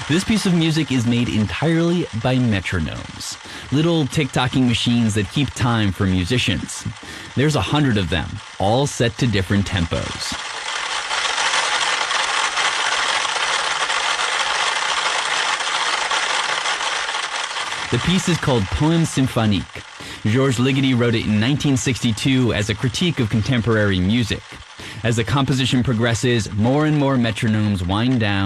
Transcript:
This piece of music is made entirely by metronomes, little tick-tocking machines that keep time for musicians. There's 100 of them, all set to different tempos. The piece is called Poème symphonique. Georges Ligeti wrote it in 1962 as a critique of contemporary music. As the composition progresses, more and more metronomes wind down